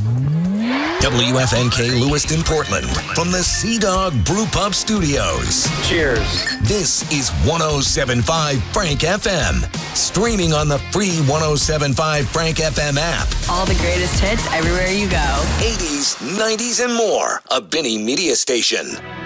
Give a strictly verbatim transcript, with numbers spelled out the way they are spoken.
W F N K Lewiston, Portland, from the Sea Dog Brew Pub Studios. Cheers. This is one oh seven point five Frank F M, streaming on the free one oh seven point five Frank F M app. All the greatest hits everywhere you go. eighties, nineties, and more. A Benny Media Station.